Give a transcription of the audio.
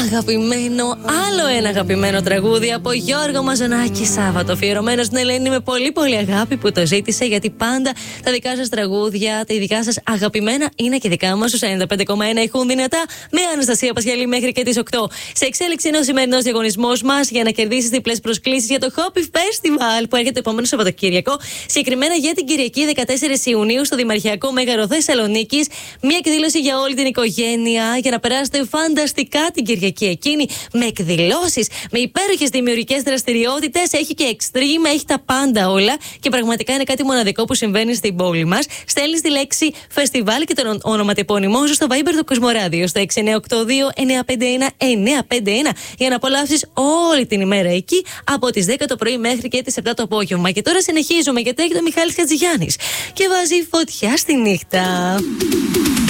Άλλο ένα αγαπημένο τραγούδι από Γιώργο Μαζονάκη Σάββατο. Αφιερωμένο στην Ελένη με πολύ πολύ αγάπη που το ζήτησε, γιατί πάντα τα δικά σας τραγούδια, τα δικά σας αγαπημένα είναι και δικά μας. Στους 95,1 ηχούν δυνατά με Αναστασία Πασιαλή μέχρι και τις 8. Σε εξέλιξη είναι ο σημερινός διαγωνισμός μας για να κερδίσεις διπλές προσκλήσεις για το Hoppy Festival που έρχεται το επόμενο Σαββατοκύριακο. Συγκεκριμένα για την Κυριακή 14 Ιουνίου στο Δημαρχιακό Μέγαρο Θεσσαλονίκης. Μια εκδήλωση για όλη την οικογένεια για να περάσετε φανταστικά την Κυριακή εκείνη, με εκδηλώσεις, με υπέροχες δημιουργικές δραστηριότητες. Έχει και extreme, έχει τα πάντα όλα και πραγματικά είναι κάτι μοναδικό που συμβαίνει στην πόλη μας. Στέλνεις τη λέξη φεστιβάλ και τον ονοματεπώνυμό σου στο Viber του Κοσμοράδιο στο 6982-951-951 για να απολαύσεις όλη την ημέρα εκεί από τις 10 το πρωί μέχρι και τις 7 το απόγευμα. Και τώρα συνεχίζουμε γιατί έρχεται ο Μιχάλης Χατζηγιάννης και βάζει φωτιά στη νύχτα.